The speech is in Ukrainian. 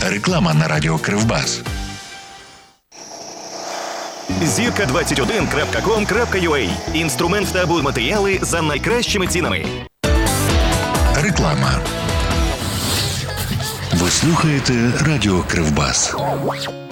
Реклама на радіо Кривбас. Zirka21.com.ua. Інструмент та будматеріали за найкращими цінами. Реклама. Ви слухаєте радіо Кривбас.